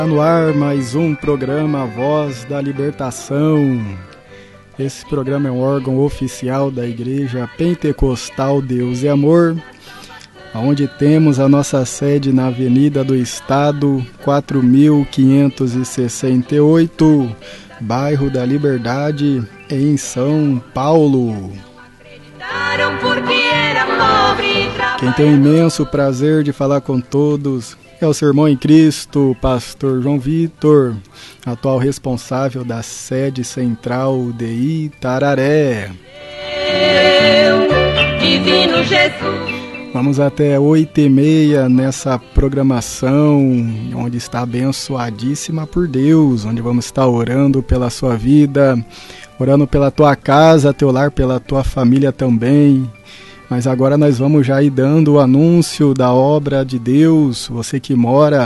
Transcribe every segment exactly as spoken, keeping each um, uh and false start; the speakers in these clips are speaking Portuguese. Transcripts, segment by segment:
No ar mais um programa Voz da Libertação. Esse programa é um órgão oficial da Igreja Pentecostal Deus e Amor, onde temos a nossa sede na Avenida do Estado, quatro mil quinhentos e sessenta e oito, bairro da Liberdade, em São Paulo. Quem tem o imenso prazer de falar com todos é o seu irmão em Cristo, pastor João Vitor, atual responsável da sede central de Itararé. Divino Jesus. Vamos até oito e meia nessa programação, onde está abençoadíssima por Deus, onde vamos estar orando pela sua vida, orando pela tua casa, teu lar, pela tua família também. Mas agora nós vamos já ir dando o anúncio da obra de Deus. Você que mora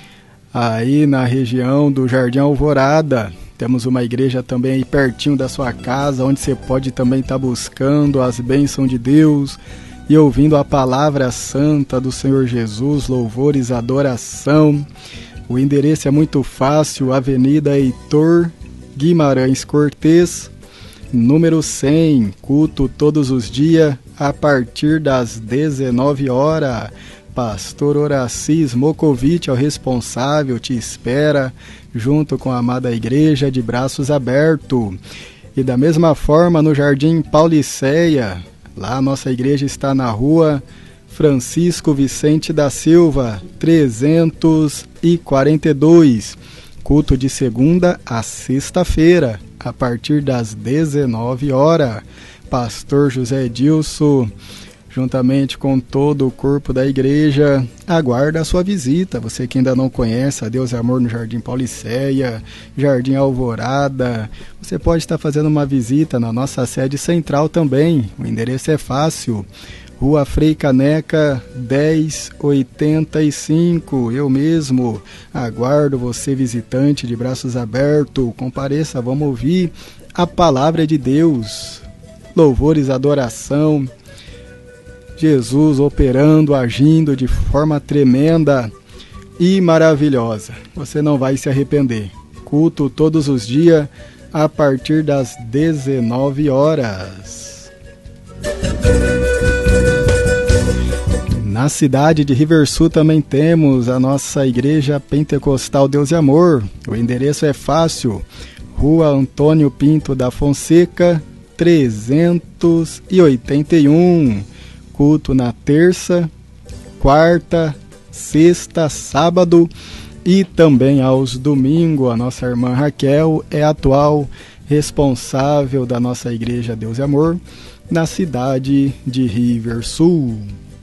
aí na região do Jardim Alvorada, temos uma igreja também aí pertinho da sua casa, onde você pode também estar buscando as bênçãos de Deus e ouvindo a palavra santa do Senhor Jesus, louvores, adoração. O endereço é muito fácil, Avenida Heitor Guimarães Cortez, número cem, culto todos os dias, a partir das dezenove horas. Pastor Horacis Mokovic é o responsável, te espera, junto com a amada igreja, de braços abertos. E da mesma forma, no Jardim Pauliceia, lá a nossa igreja está na rua Francisco Vicente da Silva, trezentos e quarenta e dois. Culto de segunda a sexta-feira, a partir das dezenove horas. Pastor José Edilson, juntamente com todo o corpo da igreja, aguarda a sua visita. Você que ainda não conhece a Deus e Amor no Jardim Pauliceia, Jardim Alvorada, você pode estar fazendo uma visita na nossa sede central também. O endereço é fácil, Rua Frei Caneca, dez oitenta e cinco. Eu mesmo aguardo você, visitante, de braços abertos. Compareça, vamos ouvir a palavra de Deus. Louvores, adoração. Jesus operando, agindo de forma tremenda e maravilhosa. Você não vai se arrepender. Culto todos os dias a partir das dezenove horas. Na cidade de Riversul também temos a nossa Igreja Pentecostal Deus e Amor. O endereço é fácil, Rua Antônio Pinto da Fonseca, trezentos e oitenta e um. Culto na terça, quarta, sexta, sábado e também aos domingos. A nossa irmã Raquel é a atual responsável da nossa Igreja Deus e Amor na cidade de Riversul.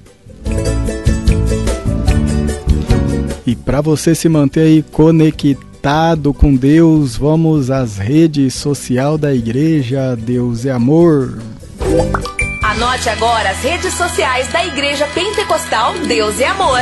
E para você se manter aí conectado com Deus, vamos às redes sociais da Igreja Deus e Amor. Anote agora as redes sociais da Igreja Pentecostal Deus e Amor.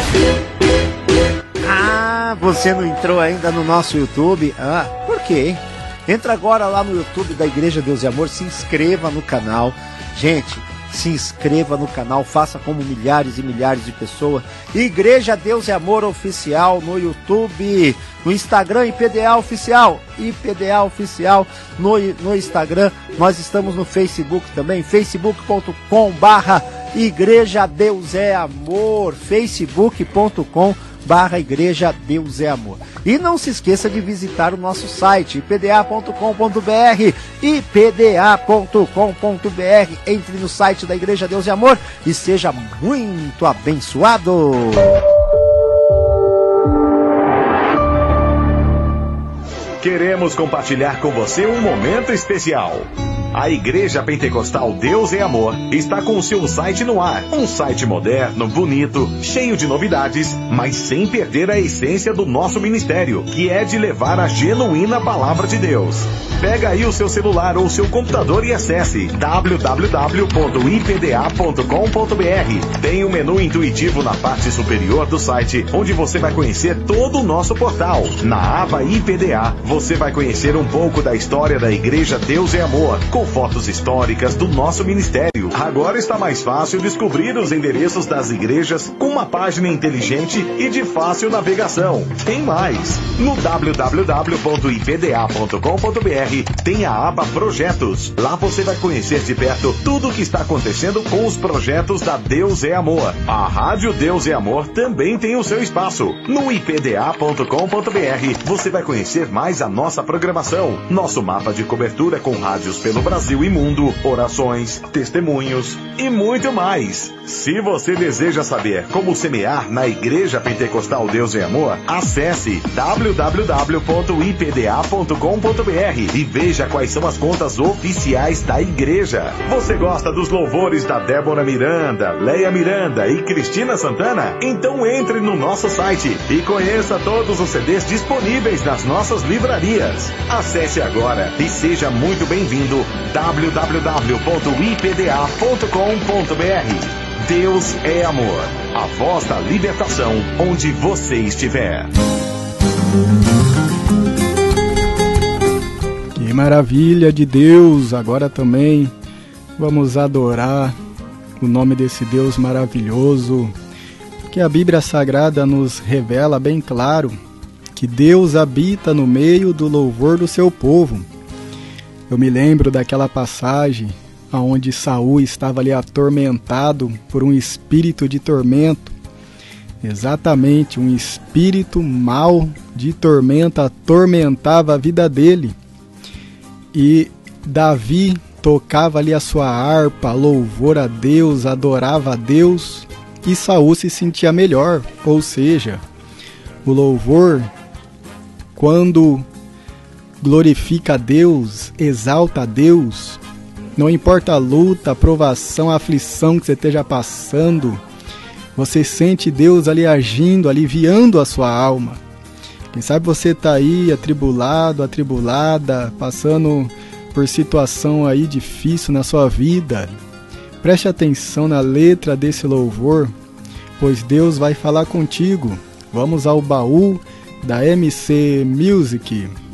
Ah, você não entrou ainda no nosso YouTube? Ah, por quê, hein? Entra agora lá no YouTube da Igreja Deus e Amor, se inscreva no canal. Gente, se inscreva no canal, faça como milhares e milhares de pessoas. Igreja Deus e Amor Oficial no YouTube, no Instagram I P D A Oficial, I P D A Oficial no, no Instagram. Nós estamos no Facebook também, facebook ponto com barra Igreja Deus é Amor, facebook ponto com barra Igreja Deus é Amor. E não se esqueça de visitar o nosso site, i p d a ponto com ponto b r, i p d a ponto com ponto b r. Entre no site da Igreja Deus e Amor e seja muito abençoado. Queremos compartilhar com você um momento especial. A Igreja Pentecostal Deus e Amor está com o seu site no ar. Um site moderno, bonito, cheio de novidades, mas sem perder a essência do nosso ministério, que é de levar a genuína palavra de Deus. Pega aí o seu celular ou seu computador e acesse w w w ponto i p d a ponto com ponto b r. Tem um menu intuitivo na parte superior do site, onde você vai conhecer todo o nosso portal. Na aba I P D A, você vai conhecer um pouco da história da Igreja Deus e Amor, com com fotos históricas do nosso ministério. Agora está mais fácil descobrir os endereços das igrejas com uma página inteligente e de fácil navegação. Tem mais! No w w w ponto i p d a ponto com ponto b r tem a aba Projetos. Lá você vai conhecer de perto tudo o que está acontecendo com os projetos da Deus é Amor. A Rádio Deus é Amor também tem o seu espaço. No i p d a ponto com ponto b r você vai conhecer mais a nossa programação, nosso mapa de cobertura com rádios pelo Brasil e mundo, orações, testemunhos e muito mais. Se você deseja saber como semear na Igreja Pentecostal Deus é Amor, acesse w w w ponto i p d a ponto com ponto b r e veja quais são as contas oficiais da igreja. Você gosta dos louvores da Débora Miranda, Leia Miranda e Cristina Santana? Então entre no nosso site e conheça todos os C Ds disponíveis nas nossas livrarias. Acesse agora e seja muito bem-vindo. w w w ponto i p d a ponto com ponto b r. Deus é Amor, a voz da libertação onde você estiver. Que maravilha de Deus! Agora também vamos adorar o nome desse Deus maravilhoso, que a Bíblia Sagrada nos revela bem claro que Deus habita no meio do louvor do seu povo. Eu me lembro daquela passagem onde Saul estava ali atormentado por um espírito de tormento. Exatamente, um espírito mau de tormento atormentava a vida dele. E Davi tocava ali a sua harpa, louvor a Deus, adorava a Deus, e Saul se sentia melhor. Ou seja, o louvor, quando glorifica a Deus, exalta a Deus, não importa a luta, a provação, a aflição que você esteja passando, você sente Deus ali agindo, aliviando a sua alma. Quem sabe você está aí atribulado, atribulada, passando por situação aí difícil na sua vida. Preste atenção na letra desse louvor, pois Deus vai falar contigo. Vamos ao baú da M C Music.